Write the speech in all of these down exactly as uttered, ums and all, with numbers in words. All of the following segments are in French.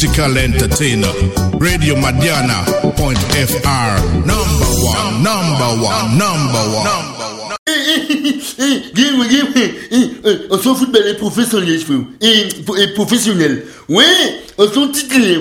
Tical Entertainer, Radio Madiana, point F R, number one, number one, number one. Give me, give me. On s'en fout de les professionnels, frère. Et professionnels. Oui, on s'en titulaire.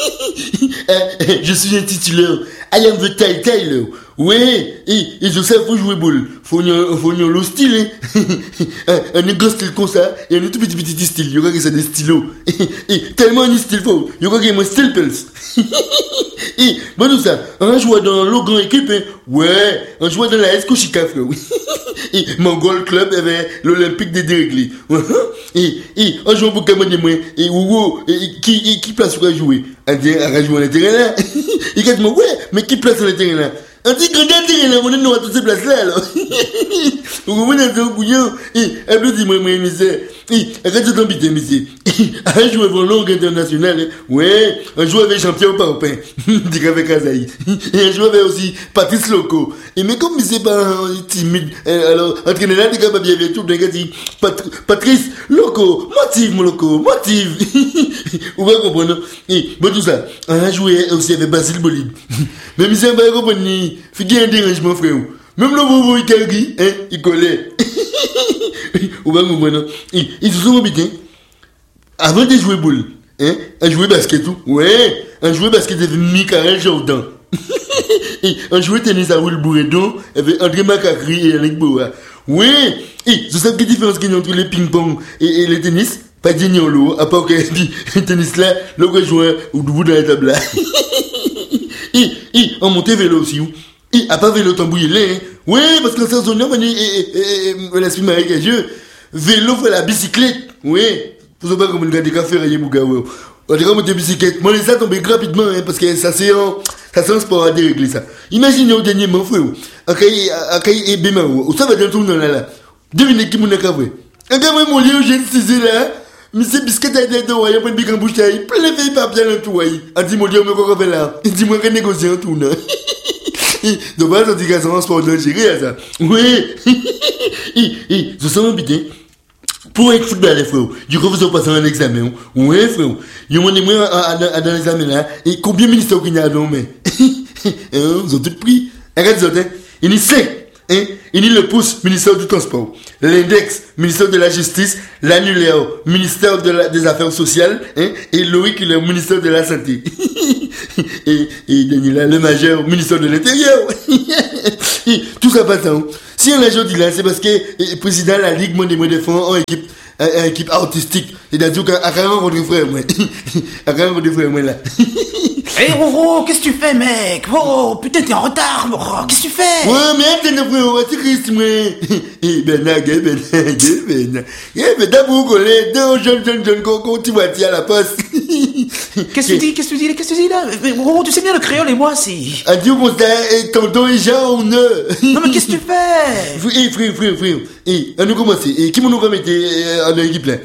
Je suis un titulaire. I am the Ty Tyler. Oui, et, et je sais, faut jouer boule. Faut faut le style, hein. Un grand style comme ça, et un tout petit petit style. Il y aura que ça des stylos. Et tellement un style fort. Il y aura que mon style pels. Et, bon, tout ça, on joue dans le grand équipe, hein. Ouais, on joue dans la S Koshika, frère. Et Mongol Club avait l'Olympique des déréglés. Et, et, on joue pour Pokémon de moi. Et, ouwo, et, qui, qui place pour jouer? On dit, on va jouer à l'intérieur là. Et quand ouais, mais qui place sur le terrain là? On dit, quand on dit, on est dans toutes ces places là, alors. Vous comprenez, c'est un couillon. Et, elle me dit, moi, moi, monsieur. Et, arrête de t'embêter, monsieur. Un joueur pour longue internationale, ouais, un joueur avec champion Paupin, dit qu'avec Azaï. Et un joueur avec aussi Patrice Loco. Et, mais comme c'est pas timide, alors, entraîneur là, dit qu'il va bien avec tout, il dit, Patrice Loco, motive, mon Loco, motive. Vous pouvez comprendre. Et, bon, tout ça, un joueur aussi avec Basile Bolide. Mais, monsieur, va comprendre, figure un dérangement, frère. Même le bobo, il calgue, hein, il collait. Ou bien, comprendre. Ils se sont habités. Avant de jouer boule, hein, un joueur basket tout. Ouais, un joueur basket avec Michael Jordan. Et un joueur tennis à Will Bourredon avec André Macacri et Yannick Boa. Ouais, et je sais quelle différence qu'il y a entre le ping-pong et, et le tennis. Pas de l'eau, à part que le tennis là, le joueur ou debout dans la table là. Et, et, on montait vélo aussi. Et, à part vélo tambouillé là, hein. Ouais, parce que c'est un zone, on est, l'esprit marécageux. Vélo fait la bicyclette. Ouais. Vous savez comment on a des cafés rayés, Bouga, ouais. On dirait comme des bicyclettes. Moi, les ça tombe rapidement, hein, parce que ça c'est un, ça c'est un sport à dérégler, ça. Imaginez au dernier moment, frère. Akai, Akai et Bemao. Ça va dans tout le monde là, là. Devinez qui mon a cavoué. Un gars, moi, mon lieu, j'ai une là. Mais c'est biscuit à l'aide de royaume, il y a une big embouche, il y a plein de filles papier dans tout, ouais. On dit, mon Dieu, mais quoi, là? Il dit, moi, qu'on négocie en tout, non? Donc, on dit que c'est un sport d'Algérie, ça. Oui. Et, je sens un bidin. Pour être football, frère, du coup, vous avez passé un examen. Ouais, frère. Il y a mon numéro dans l'examen là. Et combien de ministères qu'il y a dans mais ils ont tout pris. Arrête, ils ont dit. Il y a cinq. Hein? Il y a le pouce, ministère du transport. L'index, ministère de la justice. L'annulaire, ministère de la, des affaires sociales. Hein? Et Loïc, le ministère de la santé. et, et Daniela, le majeur, ministère de l'intérieur. Et tout ça passe, hein? Si on a aujourd'hui là, c'est parce que le président de la Ligue Mondiale de Fonds en équipe, en équipe artistique. C'est-à-dire qu'à quand même, on frère, moi. À quand même, on frère, moi, là. Hé, hey, Roro, qu'est-ce que tu fais, mec? Oh, putain, t'es en retard, Roro, qu'est-ce que tu fais? Ouais, mais attends, frère, c'est Christ, moi. Eh, ben, là, ben, ben, ben, eh, ben, d'abord, qu'on est deux jeunes, jeunes, jeunes, qu'on tu vois, à la poste. Qu'est-ce que tu dis, qu'est-ce que tu dis, qu'est-ce que tu dis, là? Roro, tu sais bien le créole et moi, si. Adieu, mon stade, tonton et jaune. Non, mais qu'est-ce que tu fais? Eh, frère, frère, frère. Eh, on nous commence. Et qui m'en nous remettre en équipe, là?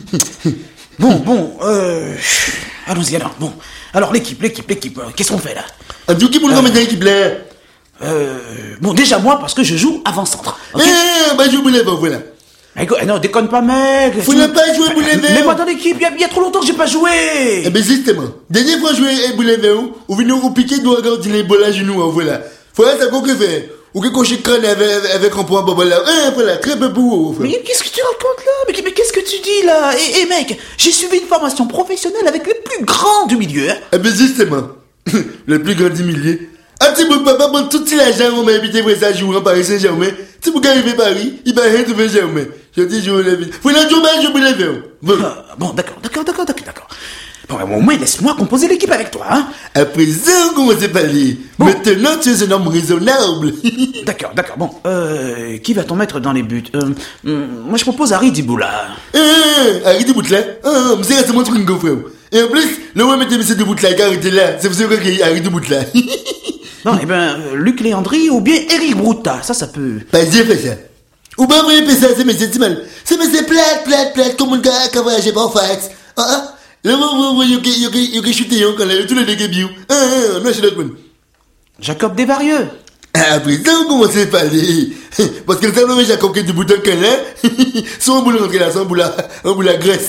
Bon, bon, euh, allons-y, alors, bon. Alors, l'équipe, l'équipe, l'équipe, euh, qu'est-ce qu'on fait, là? Adieu, qui m'en nous remettre en équipe, là? Euh, bon, déjà, moi, parce que je joue avant-centre. Okay? Eh, bah, je vous lève, voilà. Mais go- non, déconne pas, mec. Vous n'avez pas joué Boulet-Vert? Mais moi, dans l'équipe, il y, y a trop longtemps que j'ai pas joué. Eh ben, justement. Dernière fois joué Boulet-Vert, vous venez vous piquer, doit regarder les bols à genoux, voilà. Voilà, ça qu'on fait. Ou que cocher crâne avec, avec un point bobo là. Eh, voilà, très peu pour vous, frère. Mais qu'est-ce que tu racontes là? Mais, mais qu'est-ce que tu dis là? Eh, eh, mec, j'ai suivi une formation professionnelle avec les plus grands du milieu. Hein. Eh ben, justement. Les plus grands du milieu. Ah, tu peux pas prendre tout l'argent, on m'a invité pour ça jouer en Paris Saint-Germain. Tu peux arriver à Paris, il va rien trouver Germain. Je dis, je vous l'invite. Faut la jouer, je vous l'invite. Bon. Ah, bon, d'accord, d'accord, d'accord, d'accord, d'accord. Bon, au moins, laisse-moi composer l'équipe avec toi, hein. À présent, on commence à parler. Bon. Maintenant, tu es un homme raisonnable. D'accord, d'accord, bon. Euh, qui va-t-on mettre dans les buts? Euh, euh, moi, je propose Harry Diboula. Eh, Harry Diboula? Ah, mais c'est mon truc, frère. Et en plus, le ouais, mettez monsieur Diboula, car il était là. C'est vrai qu'il y a Harry Diboula. Non, eh ben, euh, Luc Léandri ou bien Eric Brouta, ça, ça peut. Pas j'ai fait ça. Ou bien, vous avez ça, c'est monsieur mal. C'est monsieur plate, plate, plate, comme un gars qui a voyagé par fax. Ah, ah. Là, vous voyez, il y a chuté, quand là, tous les dégâts bio. Ah, ah, non, c'est l'autre monde. Jacob Desvarieux. Ah, présent, on commence à parler. Parce que le tableau, Jacob, qui est du bouton qu'elle a, son boulot rentré là, son boulot, un boulot à graisse.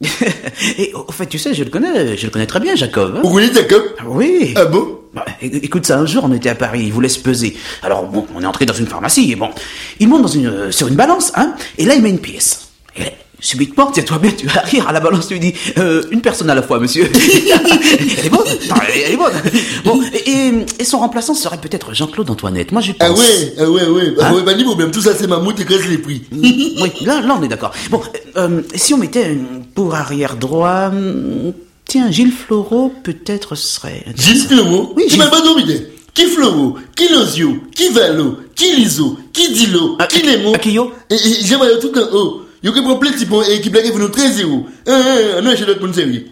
Et au fait, tu sais, je le connais, je le connais très bien, Jacob. Hein. Vous connaissez Jacob? Oui. Ah bon? Bah, écoute, ça, un jour, on était à Paris, il voulait se peser. Alors, bon, on est entré dans une pharmacie, et bon, il monte dans une, euh, sur une balance, hein, et là, il met une pièce. Et là, subitement, tiens-toi bien, tu vas rire, à la balance, tu lui dis, euh, une personne à la fois, monsieur. Elle est bonne, non, elle, elle est bonne. Bon, et, et, et son remplaçant serait peut-être Jean-Claude Antoinette, moi, je pense. Ah ouais, ah ouais, ouais, ah Hein? ouais, bah, ni problème, tout ça, c'est mammouth et casse les prix. Oui, là, là, on est d'accord. Bon, euh, si on mettait euh, pour arrière droit, euh, tiens, Gilles Floreau, peut-être serait... Gilles Floreau? Oui, Tu Gilles- m'as pas demandé. Qui Floreau? Qui Lozio? Qui Valo? Qui Liso? Qui Dilo? Ah, Qui Nemo? ah, Kyo? Et, et j'aimerais tout en haut. Yo que prend plein de petits points et qui blague pour nous treize zéro. Ah, ah, non, j'ai d'autres monde sérieux.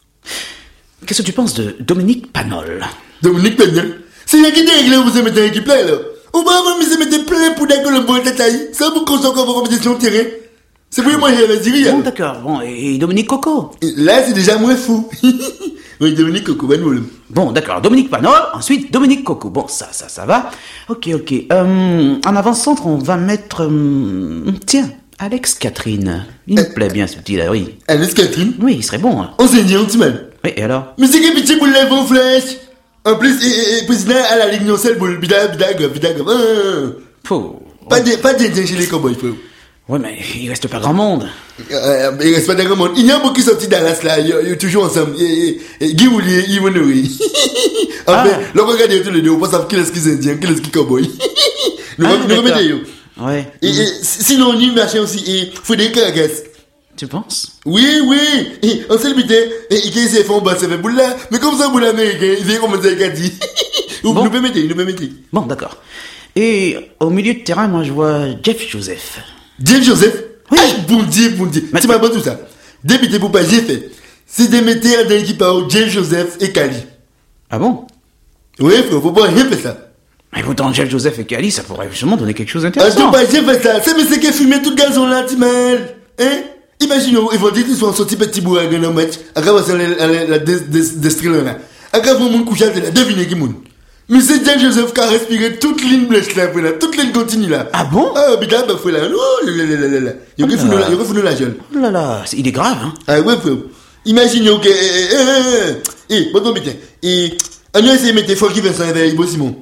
Qu'est-ce que tu penses de Dominique Panol? Dominique Penel. C'est rien qui déréglé, vous mettez un équipe là, là. Ou pas, vous me mettez plein pour d'accord le bon détail. Ça vous cause encore vos compétitions de terrain. C'est pour moi, j'ai la Syrie, Bon, là. d'accord. Bon, et Dominique Coco? Et Là, c'est déjà moins fou. Oui, Dominique Coco, ben nous, Bon, d'accord. Dominique Panol, ensuite Dominique Coco. Bon, ça, ça, ça va. Ok, ok. Euh, en avant-centre, on va mettre... euh, tiens, Alex Catherine. Il me plaît bien, ce petit-là, oui. Alice Catherine. Oui, il serait bon. Hein. On s'est dit, on t'y mal. Oui, et alors? Mais c'est qui petit boule lève en flèche? En plus, et, et, et, président à la ligne non seule boule, bida, bida, bida, bida, bida. Faut... Pas de, pas d'Indien chez les cowboys, frère. Ouais, mais il reste pas grand monde. Euh, il reste pas d'un grand monde. Il y a beaucoup qui sont sortis Dallas là, ils sont toujours ensemble. Et, et, et Guy Oulier, Yves Honoré. En Ah. fait, là, regardez tous les deux, on pense à qui est-ce qui est indien, qui est-ce qui est cowboy. Nous, Ah, nous d'accord. remettez, yo. Ouais. Et, et, sinon, on y marche aussi, et Frédéric Caracas. Tu penses? Oui, oui, et on s'est limité, et il s'est fait en bas, ça fait boule là, mais comme ça, boule américain, il vient commencer avec Adi. Vous Bon. nous permettez, nous permettez. Bon, d'accord. Et au milieu de terrain, moi, je vois Jeff Joseph. Jeff Joseph? Oui. Ah, bon Dieu, bon Dieu. Mais- C'est pas bon tout ça. Député pour pas, j'ai fait. C'est des metteurs dans l'équipe à Jeff Joseph et Kali. Ah bon? Oui, frère, faut pas rien faire ça. Mais pourtant, Jeff Joseph et Kali, ça pourrait justement donner quelque chose Ah, d'intéressant. tu pas j'ai fait ça. C'est mais c'est qui a fumé tout le gazon là, tu mal. Hein? Imagine, ils vont dire qu'ils sont sortis petit bout à gagner un match. À cause de la, la, la, destrille là. À cause de mon couchage là, devinez qui moun. Mais c'est Jeff Joseph qui a respiré toute ligne blanche là, là, toute ligne continue là. Ah bon? Ah, bida, bah, frère là. Oh, là, là, là, là, là. Il y a Ah. que foutu la jeune. Oh là là, c'est- il est grave, hein? Ah ouais, frère. Imagine, ok, eh, eh, eh, eh, eh, bon, bon, putain. Et, on a essayé de mettre Francky Vincent avec Ibo Simon.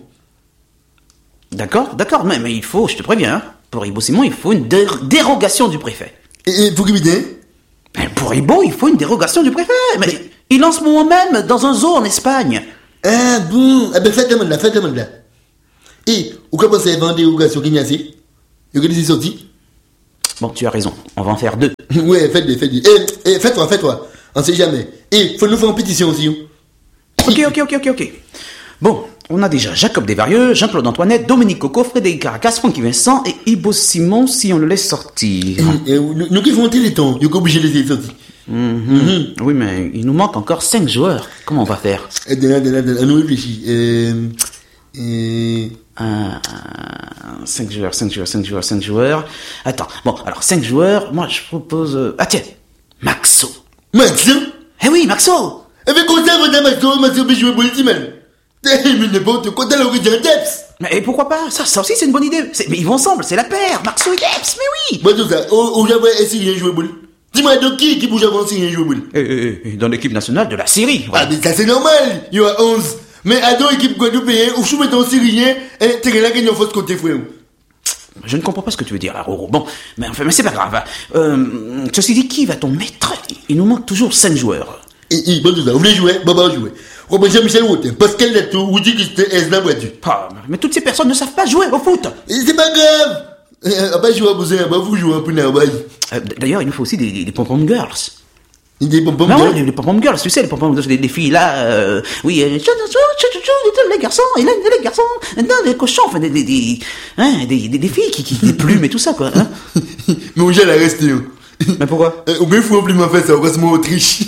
D'accord, d'accord, mais, mais il faut, je te préviens, hein, pour Ibo Simon, il faut une dé- dérogation du préfet. Et, et, pour qui putain? Mais pour Ibo, il faut une dérogation du préfet. Mais il en ce moment même dans un zoo en Espagne. Ah bon, ah ben faites demande là, faites demande là. Et, ou comment ça vendre des dérogations qui n'y a assez? Y'a que des sorties? Bon, tu as raison, on va en faire deux. Ouais, faites-les, faites-les. Eh, eh, faites-toi, faites-toi. On sait jamais. Et, faut nous faire une pétition aussi. Hein. Ok, ok, ok, ok, ok. Bon, on a déjà Jacob Desvarieux, Jean-Claude Antoinette, Dominique Coco, Frédéric Caracas, Francky Vincent et Ibo Simon si on le laisse sortir. Et, nous, nous qui font un téléthon, y'a qu'obligé de les sortir. Mhm. Oui, mais il nous manque encore cinq joueurs. Comment on va faire? Et de là, de là, de là, on nous réfléchit. Euh, euh, Un, cinq joueurs, cinq joueurs, cinq joueurs, cinq joueurs. Attends, bon, alors cinq joueurs, moi je propose... euh, Ah tiens, Maxo. Maxo? Eh oui, Maxo. Eh ben, quand ça, votre Maxo, Maxo peut jouer pour le team, eh, mais n'importe quoi, t'as l'origine Deps. Mais pourquoi pas? Ça, ça aussi c'est une bonne idée. C'est- Mais ils vont ensemble, c'est la paire. Maxo et Deps, mais oui. Bon, tout ça, au Japon, est-ce qu'il y a joué boule? Dis-moi, donc qui qui bouge avant s'il y a joué boule? Eh, eh, eh, dans l'équipe nationale de la Syrie. Ah, voilà. mais ça c'est normal, il y a onze. Mais à deux équipes guadeloupéennes, ou je mets ton Syrien, et t'es là qui n'en fausse côté frère. Je ne comprends pas ce que tu veux dire là, Roro. Bon, mais enfin, mais c'est pas grave. hein. Euh, ceci dit, qui va-t-on mettre? Il nous manque toujours cinq joueurs. Et, et, bon, tout ça, vous voulez jouer? Bon, bah, jouer. Robert Jean-Michel Rotin, Pascal Lato, vous dites que c'était Esna Boadu. Ah, mais toutes ces personnes ne savent pas jouer au foot. Et c'est pas grave. Euh, pas jouer à Bouzer, bah, vous jouez un peu dans la Euh, D'ailleurs, il nous faut aussi des, des, des pom-pom girls. Il dit pom pom Non, girl. les, les pom-pom girls, tu sais, les pom-pom girls, les, les filles là, euh, oui, euh, chou, chou, chou, chou, chou, les garçons, et là, les garçons, non, les cochons, enfin, des, des, des, hein, des, des, des filles qui, qui, des plumes et tout ça, quoi, hein. Mais on gère à rester, hein. Mais pourquoi? Euh, Ou bien, faut plus m'en faire ça, on reste moi Autriche.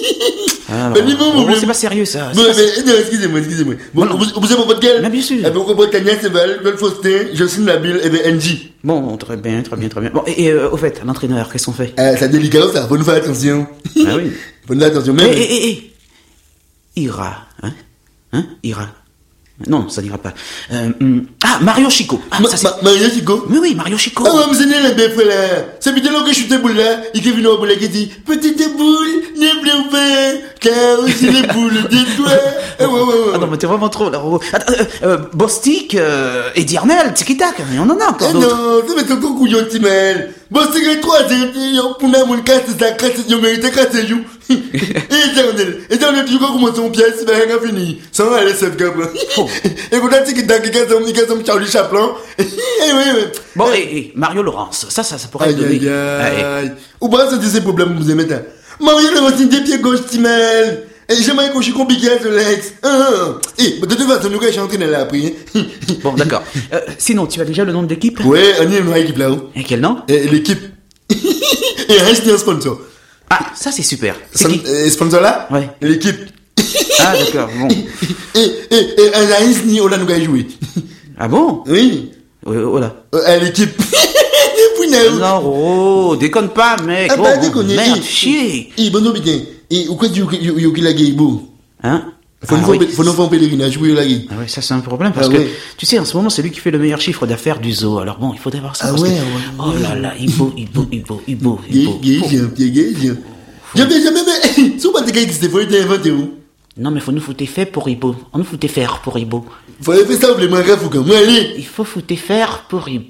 Ah, Mais dis-moi, bon, mon c'est pas sérieux, ça. c'est Bon, pas- mais, non, excusez-moi, excusez-moi. Bon, Bon, non. vous, vous avez votre gueule? Mais bien sûr. Eh ben, on comprend Tania, Seval, Val Faustin, Jocelyne Labille, et ben, N J. Bon, très bien, très bien, très bien. Bon, et, et euh, au fait, l'entraîneur, qu'est-ce qu'on fait? Ah, c'est délicat, ça, faut nous faire attention. Ah oui. Faut nous faire attention, Eh, même. eh, eh, eh. Ira, hein? Hein? Ira. Non, ça n'ira pas. Euh, hum, ah, Mario Chico. Ah, Ma- ça c'est... ma- Mario Chico. Mais oui, Mario Chico. Ah ouais, mais c'est né le bœuf là. C'est plutôt là que je suis boule là. Il est venu au boule qui dit petite boule, ne pleure pas, car aussi les boules de toi. Ah ouais, ouais, ouais. Ah non, mais t'es vraiment trop là. Oh. Attends, euh, euh, Bostik, euh, Eddie Arnel, Tiki Tak, on en a encore Ah d'autres. non, ça va être encore couillon, Timel. Bon, c'est que toi, pour nous, mon casse, ça casse, il mérite casse, you. Éternel, éternel, tu vois comment son pièce, ben, rien à finir. Sans aller, cette gamme. Et quand tu dis que tu as un Charlie Chaplin. Eh oui, oui. Bon, et, et Mario Laurence, ça, ça, ça pourrait Aïe, être donné. aïe, aïe. Ou pas, c'est ces problèmes que vous aimez, Mario Laurence, c'est des pieds gauche, Timel. Et j'aimerais qu'on je suis compliqué à ce Lex. Et, de toute façon, nous, je suis en train de l'appris. Bon, d'accord. Euh, sinon, tu as déjà le nom de l'équipe? Ouais, on est une équipe là-haut. Et quel nom? Et l'équipe. Et reste un sponsor. Ah, ça c'est super. C'est Son- qui? euh, sponsor là? Ouais. L'équipe. Ah, d'accord, bon. Et, et, et, un Aïs ni on a nous joué. Ah bon? Oui. Euh, Oh là. Euh, l'équipe. Depuis now. Non, oh, déconne pas, mec. Ah Oh, bah, bon, déconne. merde, Eh, chier. Eh, bon, non, bien. Et, ou quoi, tu, you, you, you, la gay, beau. Hein? Faut Ah, nous oui. faire, faut nous faire un pèlerinage, oui, la gay. Ah ouais, ça c'est un problème parce Ah que, ouais. tu sais, en ce moment, c'est lui qui fait le meilleur chiffre d'affaires du zoo. Alors bon, il faut avoir ça. Ah parce ouais, que- ouais, Oh là là, il beau, il beau, il beau, il beau, il Gay, beau. gay, Oh. gay, gay, gay, gay. Jamais, jamais, mais, si on pas de gars qui s'était fait inventer, où? Non, mais faut nous foutre fait pour Ibo. On nous foutait faire pour Ibo. Faut aller faire ça, vous les mangas, faut quand même, allez. Il faut foutre faire pour Ibo.